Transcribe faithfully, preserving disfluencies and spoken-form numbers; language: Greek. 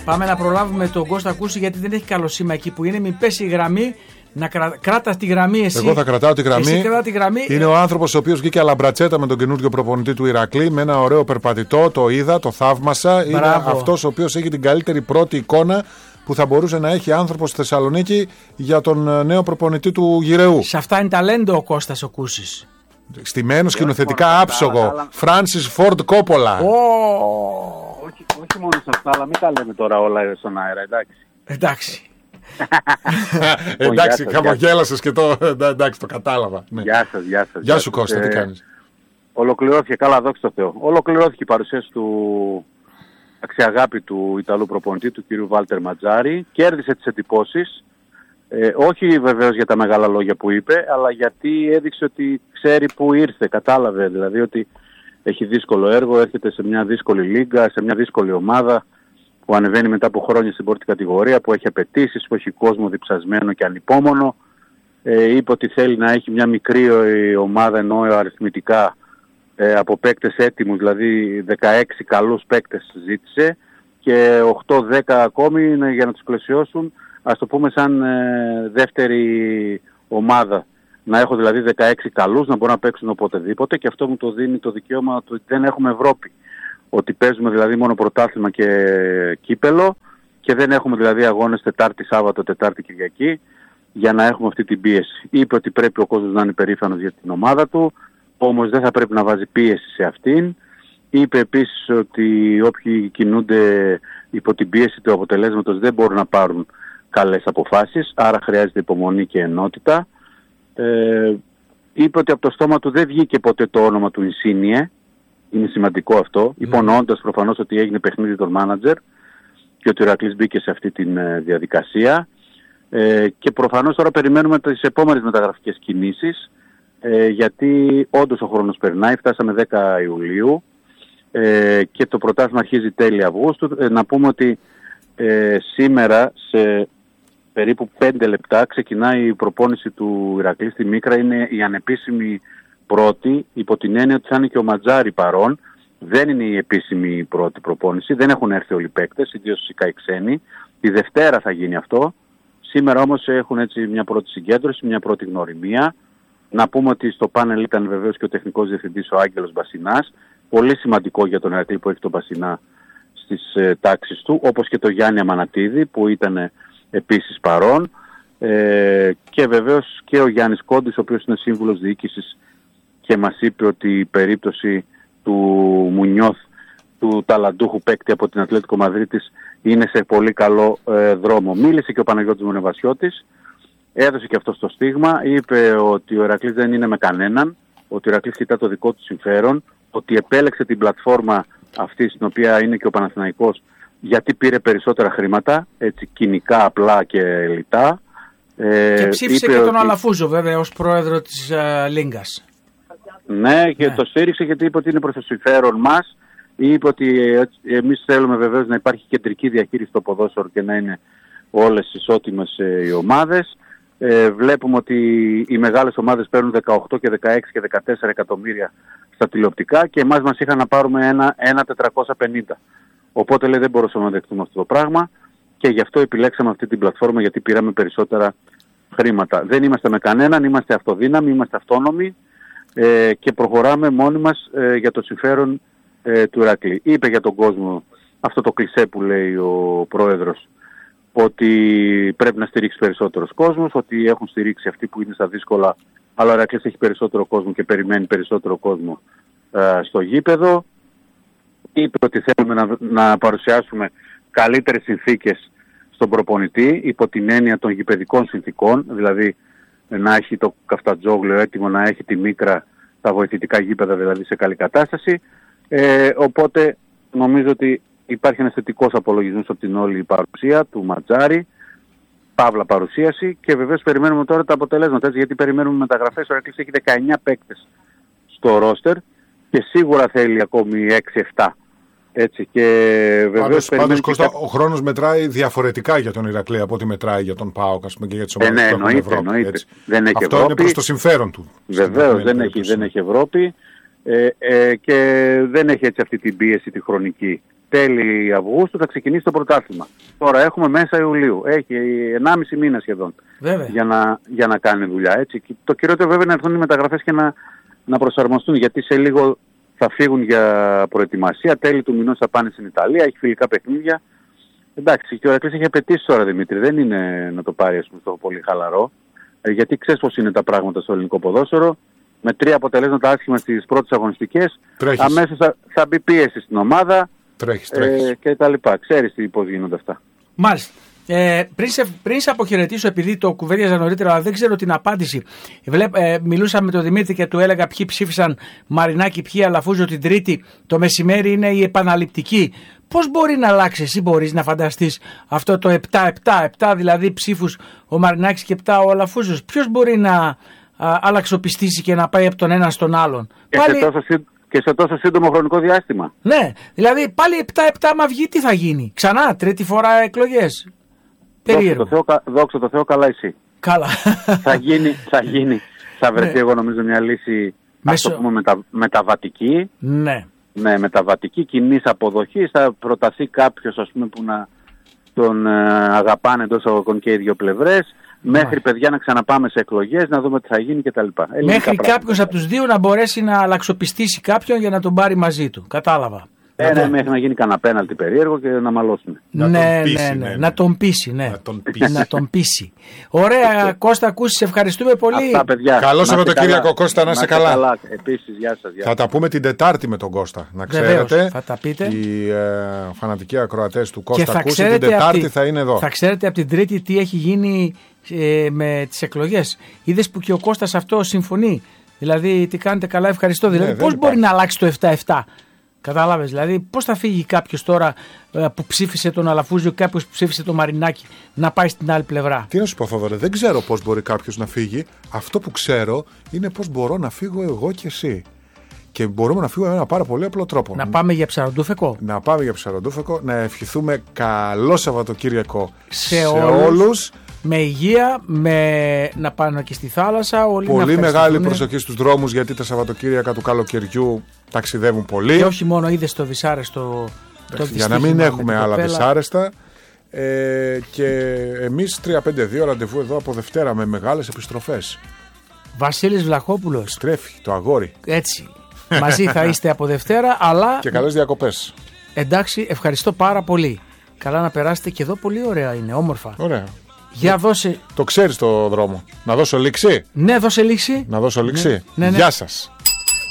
Πάμε να προλάβουμε τον Κώστα Κούση, γιατί δεν έχει καλό σήμα εκεί που είναι. Μην πέσει η γραμμή. Να κρα... κράτα τη γραμμή εσύ. Εγώ θα κρατάω τη γραμμή. Εσύ κρατά τη γραμμή. Είναι ο άνθρωπος ο οποίος βγήκε αλαμπρατσέτα με τον καινούργιο προπονητή του Ηρακλή, με ένα ωραίο περπατητό. Το είδα, το θαύμασα. Μπράβο. Είναι αυτός ο οποίος έχει την καλύτερη πρώτη εικόνα που θα μπορούσε να έχει άνθρωπος στη Θεσσαλονίκη για τον νέο προπονητή του Γιρεού. Σε αυτά είναι ταλέντο ο Κώστας ο Κούσης. Στημένο σκηνοθετικά άψογο. Φράνσις Φόρντ Κόπολα. Όχι, όχι μόνο σε αυτά, αλλά μην τα λέμε τώρα όλα στον αέρα, εντάξει. Εντάξει. Εντάξει, χαμογέλασες και το, εντάξει, το κατάλαβα. Ναι. Γεια σας, γεια σας. Γεια σου Κώστα, ε, τι κάνεις? Ολοκληρώθηκε, καλά, δόξα τω Θεώ. Ολοκληρώθηκε η παρουσίαση του αξιαγάπη του Ιταλού προπονητή, του κ. Βάλτερ Ματζάρη. Κέρδισε τις εντυπώσεις. Ε, όχι βεβαίως για τα μεγάλα λόγια που είπε, αλλά γιατί έδειξε ότι ξέρει που ήρθε, κατάλαβε δηλαδή ότι έχει δύσκολο έργο, έρχεται σε μια δύσκολη λίγκα, σε μια δύσκολη ομάδα που ανεβαίνει μετά από χρόνια στην πρώτη κατηγορία, που έχει απαιτήσεις, που έχει κόσμο διψασμένο και ανυπόμονο. Ε, είπε ότι θέλει να έχει μια μικρή ομάδα, ενώ αριθμητικά ε, από παίκτες έτοιμους, δηλαδή δεκαέξι καλούς παίκτες ζήτησε και οκτώ δέκα ακόμη για να τους πλαισιώσουν, ας το πούμε σαν ε, δεύτερη ομάδα. Να έχω δηλαδή δεκαέξι καλούς, να μπορούν να παίξουν οποτεδήποτε, και αυτό μου το δίνει το δικαίωμα ότι δεν έχουμε Ευρώπη. Ότι παίζουμε δηλαδή μόνο πρωτάθλημα και κύπελο και δεν έχουμε δηλαδή αγώνες Τετάρτη, Σάββατο, Τετάρτη, Κυριακή για να έχουμε αυτή την πίεση. Είπε ότι πρέπει ο κόσμος να είναι περήφανος για την ομάδα του, όμως δεν θα πρέπει να βάζει πίεση σε αυτήν. Είπε επίσης ότι όποιοι κινούνται υπό την πίεση του αποτελέσματος δεν μπορούν να πάρουν καλές αποφάσεις, άρα χρειάζεται υπομονή και ενότητα. Ε, είπε ότι από το στόμα του δεν βγήκε ποτέ το όνομα του Ινσίνιε. Είναι σημαντικό αυτό, mm. υπονοώντας προφανώς ότι έγινε παιχνίδι των μάνατζερ και ότι ο Ηρακλής μπήκε σε αυτή τη ε, διαδικασία. Ε, και προφανώς τώρα περιμένουμε τις επόμενες μεταγραφικές κινήσεις, ε, γιατί όντως ο χρόνος περνάει, φτάσαμε δέκα Ιουλίου ε, και το πρωτάθλημα αρχίζει τέλη Αυγούστου. Ε, να πούμε ότι ε, σήμερα σε περίπου πέντε λεπτά ξεκινάει η προπόνηση του Ηρακλή στη Μίκρα, είναι η ανεπίσημη πρώτη, υπό την έννοια ότι θα είναι και ο Ματζάρη παρόν. Δεν είναι η επίσημη πρώτη προπόνηση, δεν έχουν έρθει όλοι οι παίκτες, ιδίως οι καηξένοι. Τη Δευτέρα θα γίνει αυτό. Σήμερα όμως έχουν έτσι μια πρώτη συγκέντρωση, μια πρώτη γνωριμία. Να πούμε ότι στο πάνελ ήταν βεβαίως και ο τεχνικός διευθυντής ο Άγγελος Μπασινάς. Πολύ σημαντικό για τον Ηρακλή που έχει τον Μπασινά στις ε, τάξεις του, όπως και το Γιάννη Αμανατίδη που ήταν επίσης παρόν. Ε, και βεβαίως και ο Γιάννης Κόντης, ο οποίος είναι σύμβουλος διοίκησης και μας είπε ότι η περίπτωση του Μουνιώθ, του ταλαντούχου παίκτη από την Ατλέτικο Μαδρίτης, είναι σε πολύ καλό ε, δρόμο. Μίλησε και ο Παναγιώτης Μονεβασιώτης, έδωσε και αυτό το στίγμα, είπε ότι ο Ηρακλής δεν είναι με κανέναν, ότι ο Ηρακλής κοιτά το δικό του συμφέρον, ότι επέλεξε την πλατφόρμα αυτή στην οποία είναι και ο Παναθηναϊκός γιατί πήρε περισσότερα χρήματα, έτσι κοινικά, απλά και λιτά. Ε, και ψήφισε και τον ότι... Αλαφούζο βέβαια ως πρόεδρο της uh, Λίγκας. Ναι, και ναι. Το στήριξε γιατί είπε ότι είναι προς το συμφέρον μας. Είπε ότι εμείς θέλουμε βεβαίως να υπάρχει κεντρική διαχείριση στο ποδόσφαιρο και να είναι όλες ισότιμες ε, οι ομάδες. Ε, βλέπουμε ότι οι μεγάλες ομάδες παίρνουν δεκαοκτώ και δεκαέξι και δεκατέσσερα εκατομμύρια στα τηλεοπτικά και εμάς μας είχαν να πάρουμε ένα, ένα τετρακόσια πενήντα. Οπότε λέει δεν μπορούσαμε να δεχτούμε αυτό το πράγμα και γι' αυτό επιλέξαμε αυτή την πλατφόρμα, γιατί πήραμε περισσότερα χρήματα. Δεν είμαστε με κανέναν, είμαστε αυτοδύναμοι, είμαστε αυτόνομοι ε, και προχωράμε μόνοι μας ε, για το συμφέρον ε, του Ηρακλή. Είπε για τον κόσμο αυτό το κλισέ που λέει ο πρόεδρος, ότι πρέπει να στηρίξει περισσότερος κόσμος, ότι έχουν στηρίξει αυτοί που είναι στα δύσκολα, αλλά ο Ηρακλής έχει περισσότερο κόσμο και περιμένει περισσότερο κόσμο ε, στο γήπεδο. Είπε ότι θέλουμε να, να παρουσιάσουμε καλύτερες συνθήκες στον προπονητή υπό την έννοια των γηπεδικών συνθήκων, δηλαδή να έχει το Καφτατζόγλιο έτοιμο, να έχει τη Μίκρα, τα βοηθητικά γήπεδα δηλαδή σε καλή κατάσταση. Ε, οπότε νομίζω ότι υπάρχει ένας θετικός απολογισμός από την όλη παρουσία του Ματζάρη, παύλα παρουσίαση, και βεβαίως περιμένουμε τώρα τα αποτελέσματα, έτσι, γιατί περιμένουμε μεταγραφές. Ο Ηρακλής έχει δεκαεννιά παίκτες στο ρόστερ και σίγουρα θέλει ακόμη έξι εφτά. Έτσι, και πάντως, πάντως Κώστα, και... ο χρόνος μετράει διαφορετικά για τον Ηρακλή από ό,τι μετράει για τον ΠΑΟΚ και για τις ομάδες ε, ναι, που έχουν εννοείται, Ευρώπη. εννοείται. Δεν έχει Αυτό Ευρώπη. είναι προς το συμφέρον του. Βεβαίως δεν έχει, δεν έχει Ευρώπη ε, ε, και δεν έχει έτσι αυτή την πίεση τη χρονική τέλη Αυγούστου θα ξεκινήσει το πρωτάθλημα. Τώρα έχουμε μέσα Ιουλίου. Έχει ενάμιση μήνα σχεδόν για να, για να κάνει δουλειά. Έτσι. Και το κυριότερο βέβαια είναι να έρθουν οι μεταγραφές και να, να προσαρμοστούν, γιατί σε λίγο θα φύγουν για προετοιμασία. Τέλη του μηνός θα πάνε στην Ιταλία, έχει φιλικά παιχνίδια. Εντάξει, και ο Ηρακλής έχει απαιτήσει τώρα, Δημήτρη. Δεν είναι να το πάρει, ας πούμε, στο πολύ χαλαρό. Ε, γιατί ξέρεις πώς είναι τα πράγματα στο ελληνικό ποδόσφαιρο. Με τρία αποτελέσματα άσχημα στις πρώτες αγωνιστικές, αμέσως θα, θα μπει πίεση στην ομάδα. Τρέχεις, τρέχεις. Ε, και τα λοιπά. Ξέρεις τι, πώς γίνονται αυτά. Μάλιστα. Ε, πριν, σε, πριν σε αποχαιρετήσω, επειδή το κουβέντιαζα νωρίτερα, αλλά δεν ξέρω την απάντηση. Βλέπ, ε, μιλούσα με τον Δημήτρη και του έλεγα ποιοι ψήφισαν Μαρινάκη, ποιοι Αλαφούζο την Τρίτη. Το μεσημέρι είναι η επαναληπτική. Πώς μπορεί να αλλάξει, εσύ μπορείς να φανταστείς αυτό το επτά επτά, επτά δηλαδή ψήφους ο Μαρινάκης και επτά ο Αλαφούζος? Ποιος μπορεί να α, αλλαξοπιστήσει και να πάει από τον ένα στον άλλον? Και, πάλι... σε τόσο, και σε τόσο σύντομο χρονικό διάστημα. Ναι, δηλαδή πάλι επτά επτά μα βγει, τι θα γίνει? Ξανά, τρίτη φορά εκλογές. Περίεργο. Δόξα τω Θεώ, δόξα τω Θεώ, καλά εσύ. Καλά. θα γίνει, θα γίνει, θα βρεθεί, ναι, εγώ νομίζω μια λύση, Μέσω... ας το πούμε, μετα, μεταβατική. Ναι. Ναι, μεταβατική, κοινής αποδοχής. Θα προταθεί κάποιος, ας πούμε, που να τον ε, αγαπάνε εντός αγωγικών και οι δύο πλευρές. Μέχρι, παιδιά, να ξαναπάμε σε εκλογές, να δούμε τι θα γίνει κτλ. Μέχρι κάποιος από τους δύο να μπορέσει να αλλαξοπιστήσει κάποιον για να τον πάρει μαζί του. Κατάλαβα. Ε, ναι, μέχρι να γίνει κανένα πέναλτι περίεργο και να μαλώσουν. Ναι, ναι, ναι, ναι, ναι. Να τον πείσει, ναι. Να τον πείσει. να τον πείσει. Ωραία, Κώστα, ακούσεις, ευχαριστούμε πολύ. Αυτά, παιδιά. Καλό Σαββατοκύριακο, Κώστα, να είσαι καλά. καλά. Επίσης, γεια σας, γεια. Θα τα πούμε την Τετάρτη με τον Κώστα. Να Βεβαίως, ξέρετε, θα τα πείτε. Οι ε, φανατικοί ακροατές του Κώστα Κούση την Τετάρτη τη, θα είναι εδώ. Θα ξέρετε από την Τρίτη τι έχει γίνει ε, με τις εκλογές. Είδες που και ο Κώστας αυτό συμφωνεί. Δηλαδή, τι κάνετε καλά, ευχαριστώ. Δηλαδή, ναι, πώς μπορεί να αλλάξει το επτά επτά? Κατάλαβες, δηλαδή πώς θα φύγει κάποιος τώρα που ψήφισε τον Αλαφούζιο και κάποιος που ψήφισε τον Μαρινάκη να πάει στην άλλη πλευρά? Τι να σου πω, Θόδωρε, δεν ξέρω πώς μπορεί κάποιος να φύγει. Αυτό που ξέρω είναι πώς μπορώ να φύγω εγώ και εσύ. Και μπορούμε να φύγουμε με ένα πάρα πολύ απλό τρόπο. Να πάμε για ψαροντούφεκο. Να πάμε για ψαροντούφεκο, να ευχηθούμε καλό Σαββατοκύριακο σε, σε όλους. όλους. Με υγεία, με να πάνε και στη θάλασσα. Όλοι πολύ μεγάλη προσοχή στους δρόμους, γιατί τα Σαββατοκύριακα του καλοκαιριού ταξιδεύουν πολύ. Και όχι μόνο, είδες το δυσάρεστο. Το για να μην έχουμε άλλα δυσάρεστα. Ε, και εμείς τρία πέντε δύο ραντεβού εδώ από Δευτέρα με μεγάλες επιστροφές. Βασίλης Βλαχόπουλος. Τρέφει το αγόρι. Έτσι. Μαζί θα είστε από Δευτέρα, αλλά. Και καλές διακοπές. Εντάξει, ευχαριστώ πάρα πολύ. Καλά να περάσετε και εδώ, πολύ ωραία είναι, όμορφα. Ωραία. Για δώσε... Το ξέρεις το δρόμο. Να δώσω λήξη. Ναι, δώσε λήξη. Να δώσω λήξη. Ναι, ναι, ναι. Γεια σας.